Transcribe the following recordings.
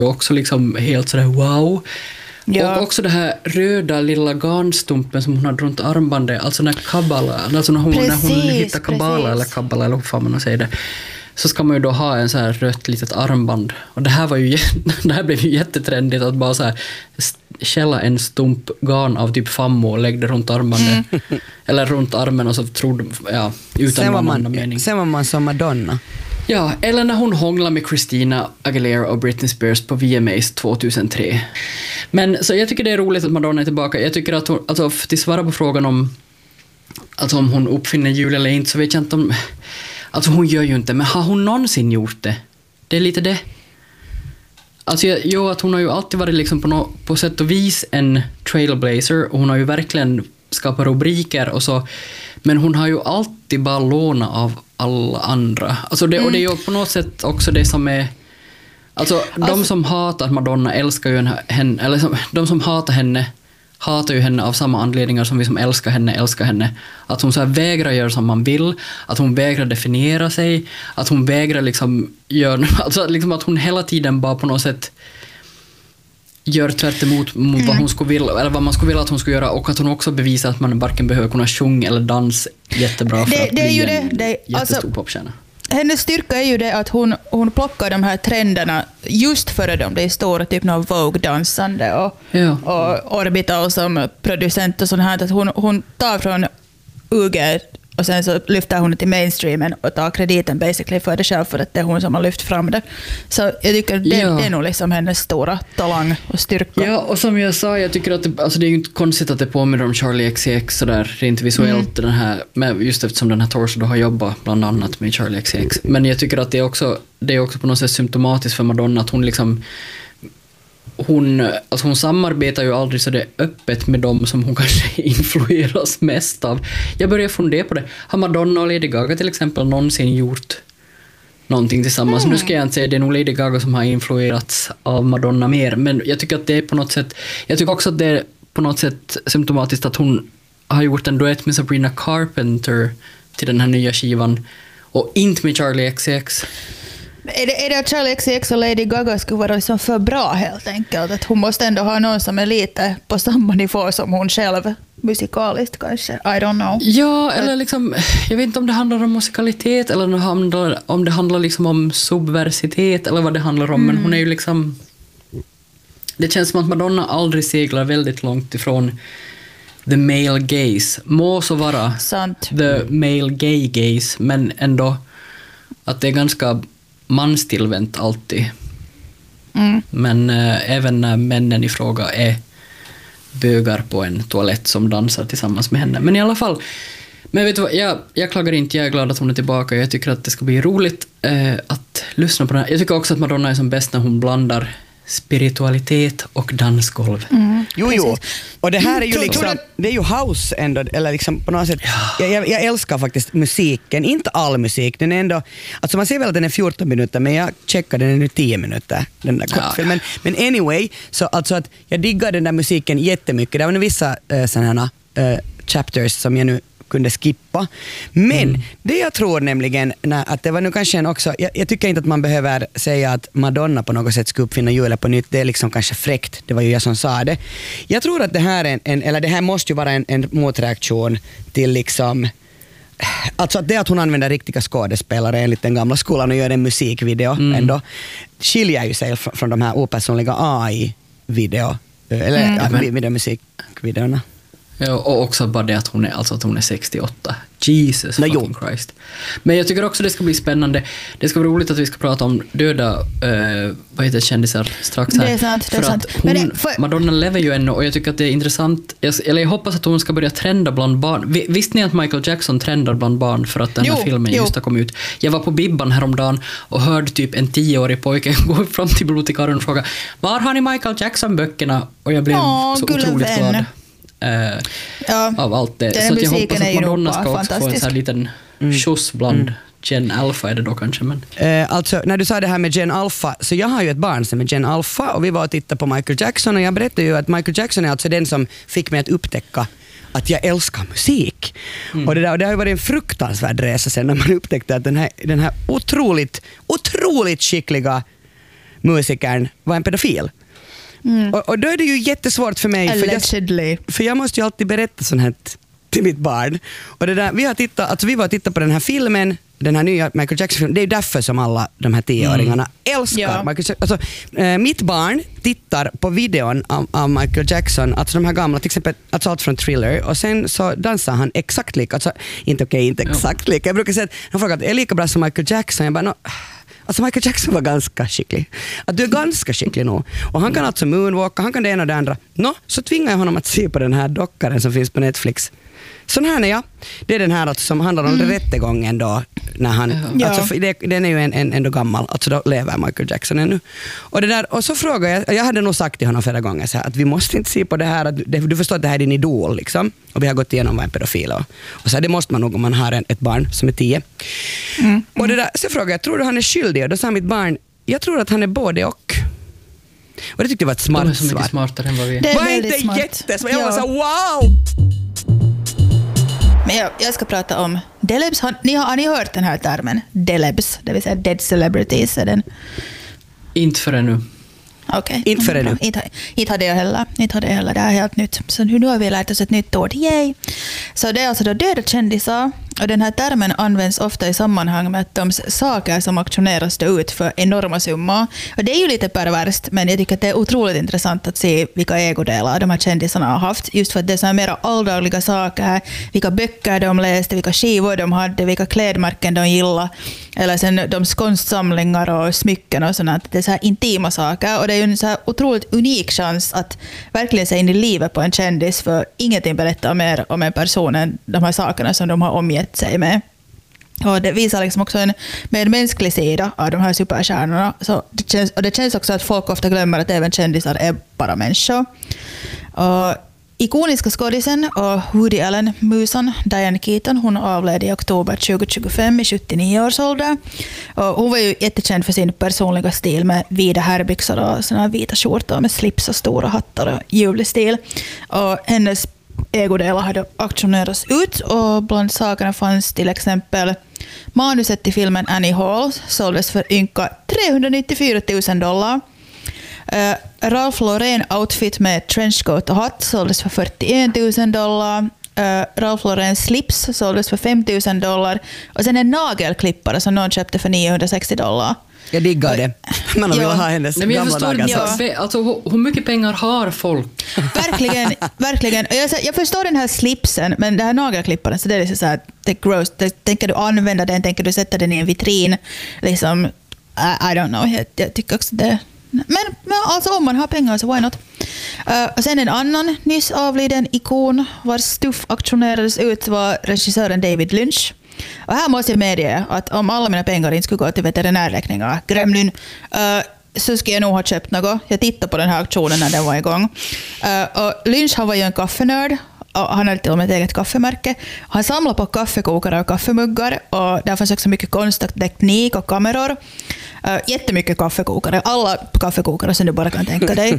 också liksom helt sådär wow. Ja. Och också det här röda lilla garnstumpen som hon hade runt armbandet, alltså när Kabbala, alltså när hon hittar Kabbala eller Kabbala eller hur fan man säger det, så ska man ju då ha en så här rött litet armband. Och det här var ju det här blev ju jättetrendigt att bara så här källa en stump garn av typ fammo och lägga det runt armbandet eller runt armen och så trodde utan någon annan mening. Sen var man som Madonna. Ja, eller när hon hånglade med Christina Aguilera och Britney Spears på VMAs 2003. Men så jag tycker det är roligt att Madonna är tillbaka. Jag tycker att hon, alltså till svara på frågan om alltså om hon uppfinner jul eller inte, så vet jag inte om, alltså hon gör ju inte, men har hon någonsin gjort det? Det är lite det. Alltså att hon har ju alltid varit liksom på sätt och vis en trailblazer, och hon har ju verkligen skapat rubriker och så, men hon har ju alltid bara lånat av alla andra. Alltså det, och det är ju på något sätt också det som är, alltså de som hatar Madonna älskar ju henne, eller de som hatar henne hatar ju henne av samma anledningar som vi som älskar henne. Att hon så här vägrar göra som man vill, att hon vägrar definiera sig, att hon vägrar liksom göra, alltså liksom att hon hela tiden bara på något sätt gör tvärt emot vad hon skulle vilja, eller vad man skulle vilja att hon skulle göra, och att hon också bevisar att man varken behöver kunna sjunga eller dans jättebra för att bli en jättestor popstjärna. Hennes styrka är ju det att hon plockar de här trenderna just före de blir stora, typ någon Vogue-dansande och Orbital som producent och sånt här. Att hon tar från UG och sen så lyfter hon det till mainstreamen och tar krediten basically för det själv, för att det är hon som har lyft fram det. Så jag tycker det är nog liksom hennes stora talang och styrka. Ja, och som jag sa, jag tycker att det är ju inte konstigt att det påminner om Charlie XCX sådär rent visuellt, den här, just eftersom den här Torso då har jobbat bland annat med Charlie XCX. Men jag tycker att det är också på något sätt symptomatiskt för Madonna att hon liksom hon samarbetar ju aldrig så det är öppet med dem som hon kanske influeras mest av. Jag börjar fundera på det. Har Madonna och Lady Gaga till exempel någonsin gjort någonting tillsammans? Nu ska jag inte säga det är nog Lady Gaga som har influerats av Madonna mer, men jag tycker att det är på något sätt, jag tycker också att det är på något sätt symptomatiskt att hon har gjort en duett med Sabrina Carpenter till den här nya skivan och inte med Charlie XCX. Är det att Charlie XCX och Lady Gaga skulle vara liksom för bra helt enkelt? Att hon måste ändå ha någon som är lite på samma nivå som hon själv musikaliskt kanske? I don't know. Ja, eller liksom, jag vet inte om det handlar om musikalitet eller om det handlar liksom om subversitet eller vad det handlar om, men hon är ju liksom, det känns som att Madonna aldrig seglar väldigt långt ifrån the male gaze. Må så vara the male gay gaze, men ändå att det är ganska manstillvänt alltid. Men även när männen i fråga är bögar på en toalett som dansar tillsammans med henne. Men i alla fall, men vet du vad, jag klagar inte, jag är glad att hon är tillbaka. Jag tycker att det ska bli roligt att lyssna på den här. Jag tycker också att Madonna är som bäst när hon blandar spiritualitet och dansgolv. Jo. Och det här är ju liksom, det är ju house ändå, eller liksom på något sätt. Jag älskar faktiskt musiken, inte all musik. Den är ändå, alltså man ser väl att den är 14 minuter, men jag checkar den är nu 10 minuter, den där kortfilmen. Men anyway, så alltså att jag diggar den där musiken jättemycket. Det var vissa sådana chapters som jag nu kunde skippa. Men det jag tror nämligen, att det var nu kanske också, jag tycker inte att man behöver säga att Madonna på något sätt ska uppfinna hjulet på nytt. Det är liksom kanske fräckt. Det var ju jag som sa det. Jag tror att det här är eller det här måste ju vara en motreaktion till liksom, alltså att det att hon använder riktiga skådespelare enligt den gamla skolan och gör en musikvideo ändå skiljer ju sig från de här opersonliga AI-video eller musikvideorna. Ja, och också bara det att hon är 68. Jesus fucking Christ. Men jag tycker också det ska bli spännande. Det ska vara roligt att vi ska prata om döda kändisar strax här. Det är sant. För att Madonna lever ju ännu, och jag tycker att det är intressant. Jag hoppas att hon ska börja trenda bland barn. Visste ni att Michael Jackson trendar bland barn för att den här filmen just har kommit ut? Jag var på Bibban häromdagen och hörde typ en 10-årig pojke gå fram till bibliotekarien och fråga: var har ni Michael Jackson-böckerna? Och jag blev så otroligt glad. Av allt det. Så att jag hoppas att Madonna ska också få en sån här liten skjuts bland Gen Alpha är det då kanske. Men. Alltså när du sa det här med Gen Alpha, så jag har ju ett barn som är Gen Alpha och vi var och tittade på Michael Jackson och jag berättade ju att Michael Jackson är alltså den som fick mig att upptäcka att jag älskar musik. Och det har ju varit en fruktansvärd resa sen när man upptäckte att den här otroligt skickliga musikern var en pedofil. Och då är det ju jättesvårt för mig, för jag måste ju alltid berätta sånt här till mitt barn. Och det där, vi var och tittade på den här filmen, den här nya Michael Jackson-filmen. Det är ju därför som alla de här 10-åringarna älskar Michael Jackson. Alltså, mitt barn tittar på videon av Michael Jackson, alltså de här gamla, till exempel alltså allt från Thriller, och sen så dansar han exakt lika, alltså inte exakt lika. Jag brukar säga att han frågar att är lika bra som Michael Jackson. Jag bara, alltså Michael Jackson var ganska skicklig. Att du är ganska skicklig nu. Och han kan alltså moonwalka, han kan det ena och det andra. Så tvingar jag honom att se på den här dockaren som finns på Netflix. Sån här är jag. Det är den här alltså, som handlar om rättegången då. När han, alltså, den är ju ändå gammal. Alltså då lever Michael Jackson ännu. Och, det där, och så frågar jag hade nog sagt till honom flera gånger så här, att vi måste inte se på det här. Att du förstår att det här är din idol. Liksom. Och vi har gått igenom vad en pedofil och så här, det måste man nog om man har ett barn som är 10. Och det där, så frågade jag, tror du han är skyldig? Och då sa mitt barn, jag tror att han är både och. Och det tyckte jag var ett smart svar. De är så mycket smartare än vad vi är. Det är var väldigt inte smart. jättesmart. Jag var så wow! Men jag ska prata om Delebs. Har ni hört den här termen? Delebs, det vill säga dead celebrities. Är den? Inte förrän nu. Okej. Inte förrän nu. Inte hade jag heller. Det är helt nytt. Så nu har vi lärt oss ett nytt ord. Yay! Så det är alltså då döda kändisar. Och den här termen används ofta i sammanhang med att de saker som auktioneras då ut för enorma summor. Och det är ju lite perverst, men jag tycker att det är otroligt intressant att se vilka ägodelar de här kändisarna har haft. Just för att det är så här mera alldagliga saker. Vilka böcker de läste, vilka skivor de hade, vilka klädmärken de gillade. Eller sen de konstsamlingar och smycken och sånt. Det är så här intima saker. Och det är ju en så här otroligt unik chans att verkligen se in i livet på en kändis. För ingenting berättar mer om en person än de här sakerna som de har omgett sig med. Och det visar liksom också en medmänsklig sida av de här superstjärnorna. Så det känns också att folk ofta glömmer att även kändisar är bara människor. Och ikoniska skådisen och Woody Allen-musan Diane Keaton, hon avled i oktober 2025 i 79 års ålder. Och hon var ju jättekänd för sin personliga stil med vida herrbyxor och såna vita skjortor med slips och stora hattar och ljuvlig stil. Och hennes ägodelar hade auktionerats ut och bland sakerna fanns till exempel manuset till filmen Annie Hall såldes för ynka $394,000. Ralph Lauren outfit med trenchcoat och hatt såldes för $41,000. Ralph Lauren slips såldes för $5,000. Och sen en nagelklippare som någon köpte för $960. Jag diggar det. Man vill ha hennes gamla dagar. Alltså, hur mycket pengar har folk? Verkligen. Jag förstår den här slipsen, men det här nagelklipparen, så det är liksom så här, det är gross. Tänker du använda den? Tänker du sätta den i en vitrin? Liksom, I don't know. Jag tycker också det. Men alltså om man har pengar så why not? Och sen en annan nyss avliden ikon vars stuff auktionerades ut var regissören David Lynch. Och här måste jag medge att om alla mina pengar inte skulle gå till veterinärräkningar, Gremlin, så skulle jag nog ha köpt något. Jag tittade på den här auktionen när den var igång. Och Lynch, han var ju en kaffenörd. Och han hade till och med ett eget kaffemärke. Han samlade på kaffekokare och kaffemuggar. Och där fanns också mycket konst och teknik och kameror. Jättemycket kaffekokare. Alla kaffekokare som du bara kan tänka dig.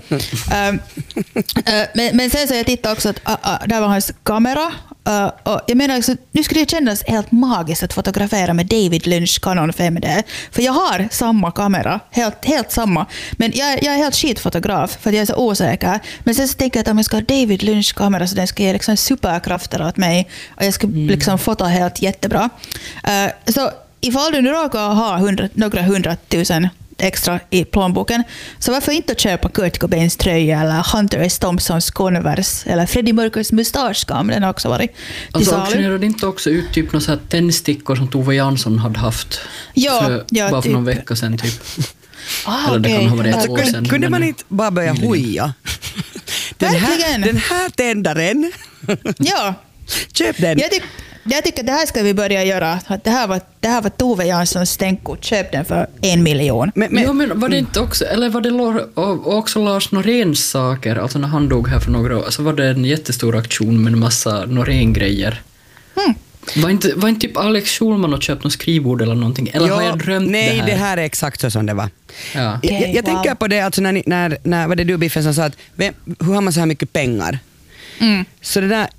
Men sen så jag tittade också att där var hans kamera. Och jag menar också, nu skulle det kännas helt magiskt att fotografera med David Lynch Canon 5D. För jag har samma kamera, helt samma. Men jag är helt skitfotograf för att jag är så osäker. Men sen så tänker jag att om jag ska ha David Lynch kamera så den ska ge liksom superkrafter åt mig. Och jag ska liksom fota helt jättebra. Så ifall du nu råkar ha några 100,000 extra i plånboken, så varför inte köpa Kurt Cobains tröja eller Hunter S. Thompsons Converse eller Freddie Mercurys mustaschkam, den har också varit till alltså, salu. Auktionerade inte också ut typ några tändstickor som Tove Jansson hade haft bara för någon vecka sedan typ. Eller det kan ha varit ett år sedan. Kunde man inte bara börja hoja? Den här tändaren. Ja. Köp den. Jag tycker att det här ska vi börja göra. Att det här var Tove Janssons stänkort. Köp den för 1 miljon. Men var det inte också, eller var det också Lars Noréns saker? Alltså när han dog här för några år, så var det en jättestor aktion med en massa Norén-grejer. Var inte typ Alex Schulman och köpt något skrivbord eller någonting? Eller har jag drömt det här? Nej, det här är exakt så som det var. Ja. Jag tänker på det, alltså när var det du, Biffen, som sa att hur har man så här mycket pengar? Så det där...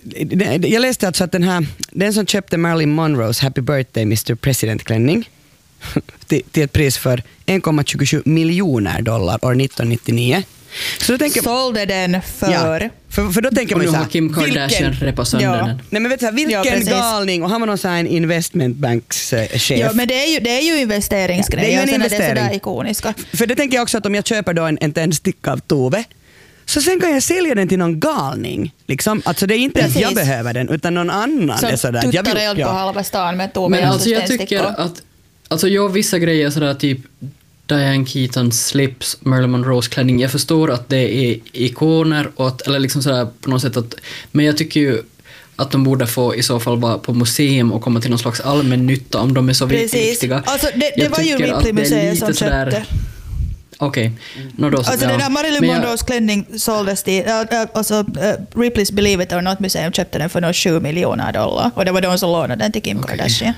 Jag läste alltså att den som köpte Marilyn Monroes Happy Birthday Mr. President-klänning, till ett pris för $1,27 miljoner år 1999. Så då tänker, sålde den för... Ja, för då tänker och man nu så har här, Kim Kardashian repat sönder den. Nej, men vet du, vilken galning, och han var någon sån här investmentbanks chef. Ja, men det är ju investeringsgrejer. Det är ju en investering. Det är investering. sådär ikoniska. För det tänker jag också att om jag köper då en tändsticka av Tove, så sen kan jag sälja den till någon galning. Liksom. Alltså det är inte att jag behöver den, utan någon annan. Som är sådär. tuttar eld på halva stan med Tove. Men alltså jag tycker att vissa grejer sådär typ Diane Keatons slips, Marilyn Monroes klänning, jag förstår att det är ikoner och att, eller liksom sådär på något sätt att, men jag tycker ju att de borde få i så fall vara på museum och komma till någon slags allmän nytta om de är så viktiga. Alltså det var ju Ripley-museet som köpte. Okej. Alltså den där Marilyn Monroes klänning såldes till, alltså Ripley's Believe It or Not museum köpte den för $7 miljoner och det var de som lånade den till Kim Kardashian.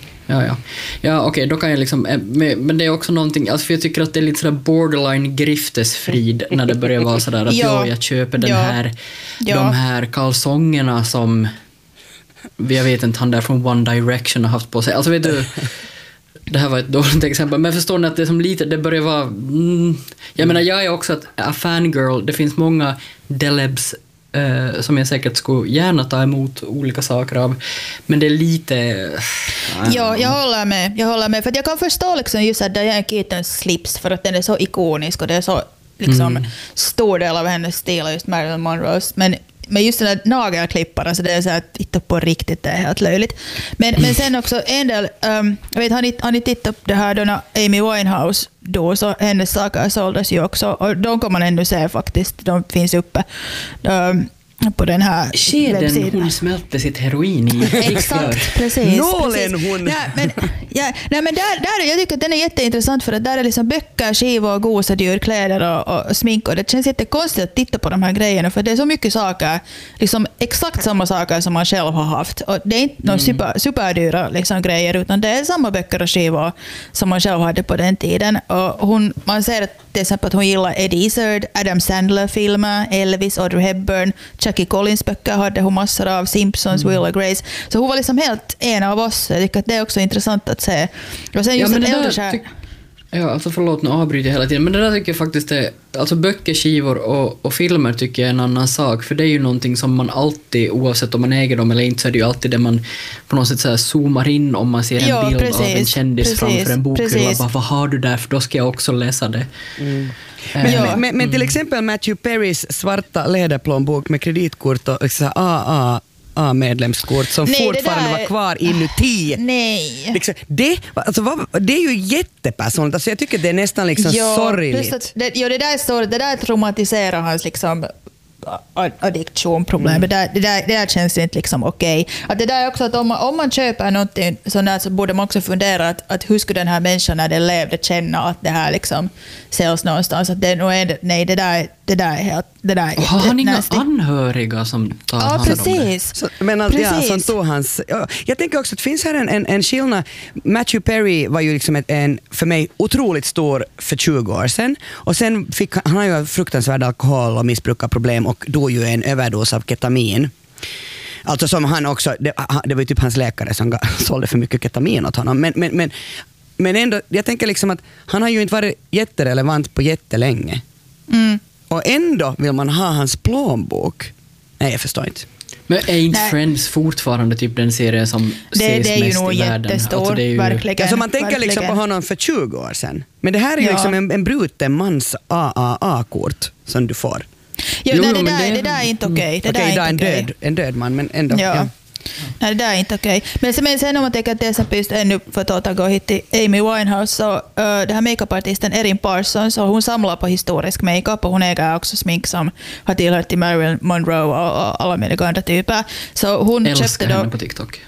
Ja, okej, då kan jag liksom, men det är också någonting, alltså för jag tycker att det är lite sådär borderline griftesfrid när det börjar vara sådär att jag köper de här kalsongerna som jag vet inte, han där från One Direction har haft på sig. Alltså vet du, det här var ett dåligt exempel, men förstår ni att det är som lite, det börjar vara jag menar, jag är också a fangirl, det finns många delebs som jag säkert skulle gärna ta emot olika saker av, men det är lite... Ja, jag håller med, för att jag kan förstå liksom just att Diane Keatons slips, för att den är så ikonisk och det är så liksom stor del av hennes stil, just Marilyn Monroes, men just den där nagelklipparna, så det är så att titta på riktigt, det är helt löjligt. Men sen också en del, jag vet, har ni tittat på det här då när Amy Winehouse då, så hennes saker såldes ju också, och de kan man ännu se faktiskt, de finns uppe på den här webbsidan. Hon smälte sitt heroin i. Exakt, precis. Nålen hon! Nej, men där, jag tycker att den är jätteintressant, för att där är liksom böcker, skivor, gosedjur, kläder och smink, och det känns jättekonstigt att titta på de här grejerna, för det är så mycket saker, liksom exakt samma saker som man själv har haft, och det är inte några superdyra liksom grejer, utan det är samma böcker och skivor som man själv hade på den tiden, och man ser att till exempel att hon gillar Eddie Izzard, Adam Sandler-filmer, Elvis, Audrey Hepburn, Jackie Collins böcker hade hon massor av, Simpsons, Will och Grace. Så hon var liksom helt en av oss. Jag tycker att det är också intressant att se. Och sen just alltså förlåt, nu avbryter jag hela tiden, men det där tycker jag faktiskt är, alltså böcker, skivor och filmer tycker jag är en annan sak, för det är ju någonting som man alltid, oavsett om man äger dem eller inte, så är det ju alltid det man på något sätt så här zoomar in om man ser en bild av en kändis framför en bokhylla, bara, vad har du där, för då ska jag också läsa det. Men till exempel Matthew Perrys svarta läderplånbok med kreditkort och så A-medlemskort som fortfarande var kvar inuti. Nej. Liksom, det är ju jättepersonligt. Alltså jag tycker det är nästan liksom sorgligt. Det där är sorgligt. Det där traumatiserar hans liksom addiktionproblem. Det där känns inte liksom okej. Att det där är också att om man köper någonting sånt där, så borde man också fundera att hur skulle den här människan när den levde känna att det här liksom säljs någonstans. Att det där är helt... Har han inga anhöriga som tar hand om det? Som tog hans... Jag tänker också att det finns här en skillnad. Matthew Perry var ju liksom en för mig otroligt stor för 20 år sedan. Och sen han har ju fruktansvärda alkohol- och missbrukarproblem och dog ju en överdos av ketamin. Alltså som han också... Det var ju typ hans läkare som sålde för mycket ketamin åt honom. Men ändå, jag tänker liksom att han har ju inte varit jätterelevant på jättelänge. Och ändå vill man ha hans plånbok. Nej, jag förstår inte. Men är inte Friends fortfarande typ den serien som ses det är mest ju nog i världen? jättestor, alltså, det är ju... verkligen. Alltså man tänker liksom på honom för 20 år sedan. Men det här är ju liksom en bruten mans AAA-kort som du får. Det där är inte okej. En död man, men ändå. Ja. Nej, det där är inte okej. Men sen om man tänker att det är just ännu för att återgå hit till Amy Winehouse, så det här makeupartisten Erin Parsons, så hon samlar på historisk makeup och hon äger också smink som har tillhört till Marilyn Monroe och alla möjliga andra typer. Så hon älskar henne på TikTok.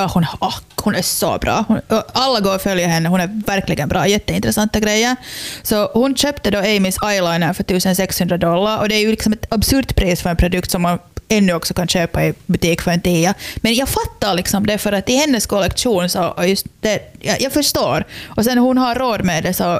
Hon är så bra. Alla går och följer henne. Hon är verkligen bra. Jätteintressanta grejer. Så hon köpte då Amys eyeliner för $1,600, och det är ju liksom ett absurt pris för en produkt som man ännu också kan köpa i butik för en 10. Men jag fattar liksom det, för att i hennes kollektion så just det, jag förstår. Och sen hon har råd med det, så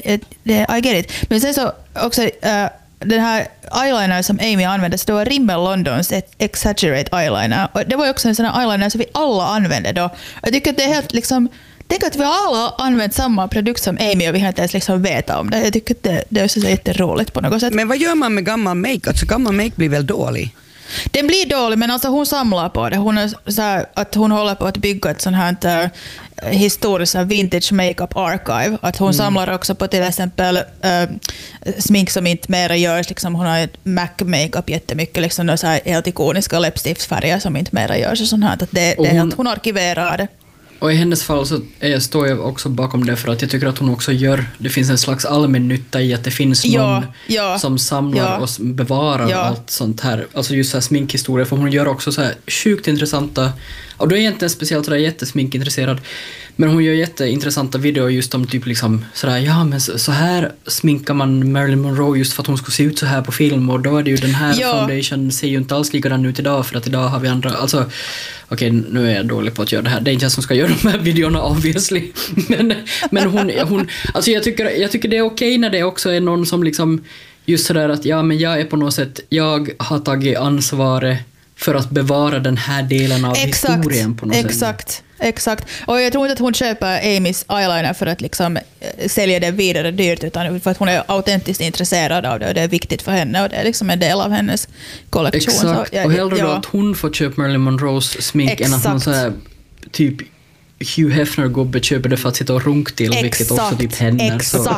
I get it. Men sen så också den här eyeliner som Amy använde, så det var Rimmel Londons Exaggerate eyeliner. Och det var ju också en sån här eyeliner som vi alla använde då. Jag tycker att det är helt liksom, tänk att vi alla har använt samma produkt som Amy och vi har inte ens liksom vetat om det. Jag tycker att det är så jätteroligt på något sätt. Men vad gör man med gammal make? Alltså gammal make blir väl dålig? Den blir dålig, men alltså hon samlar på det. Hon är så här, att hon håller på att bygga ett sånt här historiskt vintage makeup archive. Att hon samlar också på till exempel smink som inte mera görs. Liksom hon har ett MAC makeup jättemycket, liksom så här helt ikoniska läppstiftsfärger som inte mera görs och sånt här. Att det är att hon arkiverar det. Och i hennes fall så står jag också bakom det för att jag tycker att hon också det finns en slags allmän nytta i att det finns någon som samlar och bevarar allt sånt här. Alltså just så här sminkhistorier, för hon gör också så här sjukt intressanta, och då är jag inte speciellt sådär jättesminkintresserad, men hon gör jätteintressanta videor just om typ liksom sådär, men så här sminkar man Marilyn Monroe just för att hon skulle se ut så här på film, och då är det ju den här foundation ser ju inte alls likadan ut idag för att idag har vi andra, alltså okej, nu är jag dålig på att göra det här. Det är inte jag som ska göra de här videorna obviously. Men hon alltså jag tycker det är okej när det också är någon som liksom just sådär att men jag är på något sätt, jag har tagit ansvaret för att bevara den här delen av historien på något sätt. Exakt. Och jag tror inte att hon köper Amys eyeliner för att liksom sälja det vidare dyrt, utan för att hon är autentiskt intresserad av det och det är viktigt för henne och det är liksom en del av hennes kollektion. Exakt, och hellre då att hon får köpa Marilyn Monroes smink än att någon så här typ Hugh Hefner-gubbe köper det för att sitta och runk till, vilket också typ händer.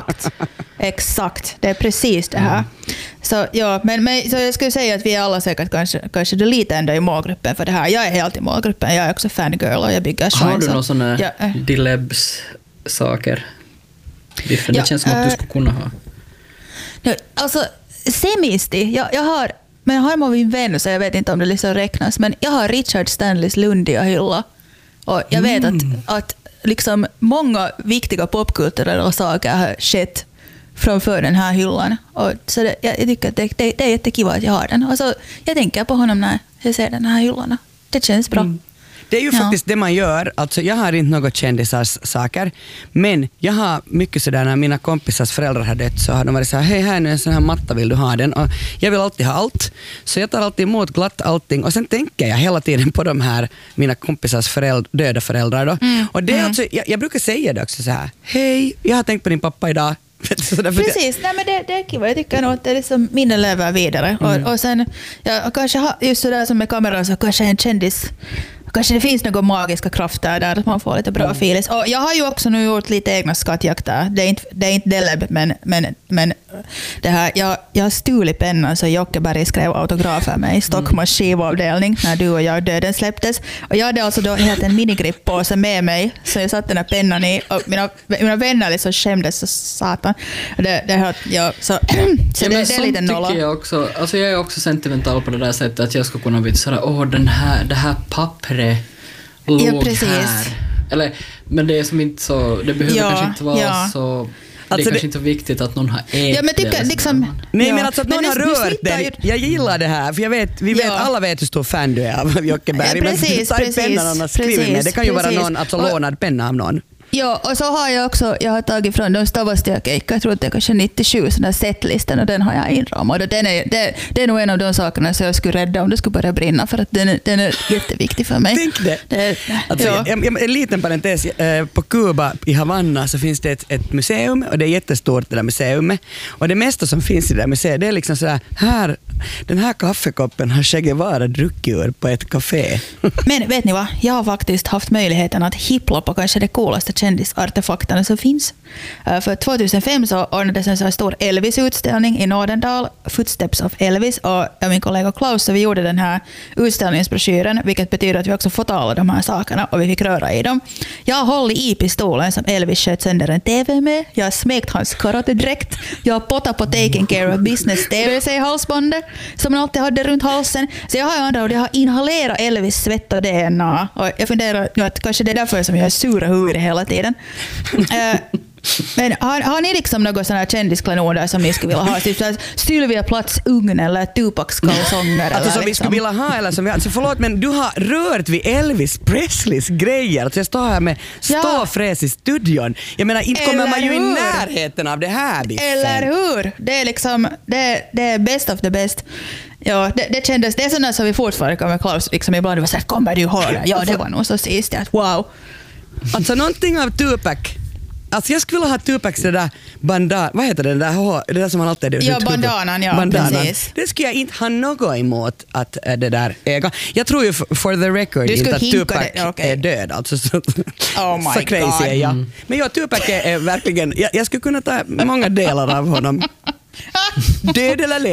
Exakt. Det är precis det här. Så, men så jag skulle säga att vi är alla säkert kanske det lite ändå i målgruppen för det här. Jag är helt i målgruppen. Jag är också fangirl och jag bygger shine. Har du några sådana Dilebs-saker? Det känns som att du skulle kunna ha. Alltså, semisti. Jag har med min vän, så jag vet inte om det liksom räknas, men jag har Richard Stanleys Lundia hylla. Och jag vet att liksom många viktiga popkulturella saker har skett framför den här hyllan. Och så jag tycker att det är jättekiva att jag har den. Och så, jag tänker på honom när jag ser den här hyllan. Det känns bra. Det är ju faktiskt det man gör. Alltså, jag har inte något kändisars saker, men jag har mycket sådär när mina kompisars föräldrar har dött, så har de varit så här, hej, här är en sån här matta, vill du ha den? Och jag vill alltid ha allt, så jag tar alltid emot glatt allting, och sen tänker jag hela tiden på de här mina kompisars döda föräldrar då. Och det är alltså, jag brukar säga det också så här, hej, jag har tänkt på din pappa idag. Precis, nej, men det är kul. Jag tycker nog att det är liksom minnen lever vidare. Och sen, kanske just sådär som med kameran, så kanske en kändis, kanske det finns några magiska krafter där att man får lite bra feelings. Och jag har ju också nu gjort lite egna skattjakter. Det är inte Deleb, men det här, jag har stulit pennan så Jocke Berg skrev autografer med i Stockholms skivavdelning när Du och jag döden släpptes. Och jag hade alltså då helt en minigrippåse med mig, så jag satte den här pennan i, och mina vänner liksom skämdes så satan. Så det är lite nolla. Jag är också sentimental på det där sättet att jag ska kunna vara sådär, det här pappret låg här. Eller, men det är som inte så, det behöver kanske inte vara så. Alltså det är kanske inte så viktigt att någon har ätit men tycker, det. Liksom, nej, men alltså att någon har rört den. Jag gillar det här, för alla vet hur stor fan du är av Jocke Berg. Men pennan och skriver med. Det kan ju vara någon, alltså lånad penna av någon. Ja, och så har jag har tagit från de Stavastia-keikka, jag tror att det är kanske 97, sån där setlistan, och den har jag inramad. Och det är nog en av de sakerna som jag skulle rädda om det skulle börja brinna, för att den är jätteviktig för mig. Tänk det. En liten parentes, på Kuba i Havanna så finns det ett museum, och det är jättestort det där museet. Och det mesta som finns i det där museet, det är liksom sådär, den här kaffekoppen har Che Guevara druckit ur på ett café. Men vet ni vad? Jag har faktiskt haft möjligheten att hippla på kanske det coolaste kändisartefakterna som finns. För 2005 så ordnades en så stor Elvis-utställning i Nordendal, Footsteps of Elvis, och min kollega Klaus, så vi gjorde den här utställningsbroschyren, vilket betyder att vi också fått alla de här sakerna och vi fick röra i dem. Jag har hållit i pistolen som Elvis sköt sönder en TV med, jag har smekt hans karatedräkt, jag har pottat på Taking Care of Business TVC-halsbandet som man alltid hade runt halsen. Så jag har inhalerat Elvis svett och DNA, och jag funderar att kanske det är därför som jag är sura huvudet hela tiden. Men har ni liksom något sådana här kändisklenoder som ni skulle vilja ha? Typ Sylvia Plaths ugn eller Tupacs kalsonger? Alltså som vi skulle vilja ha, eller som vi, alltså förlåt, men du har rört vid Elvis Presleys grejer. Alltså jag står här med ståfräs i studion. Jag menar, inte kommer man ju i närheten av det här biffen. Eller hur? Det är liksom, det är best of the best. Ja, det kändes, det är sådana som vi fortfarande kommer Klaus liksom ibland var så här, kommer du ihåg det? Ja, det var nog så sist att wow. Alltså någonting av Tupac. Alltså jag skulle vilja ha Tupacs det där bandana, vad heter det där som han alltid är ja, bandanan, ja, precis. Det skulle jag inte ha något emot att det där äga. Jag tror ju for the record inte att Tupac är död, alltså så crazy är jag. Men ja, Tupac är verkligen, jag skulle kunna ta många delar av honom. Död eller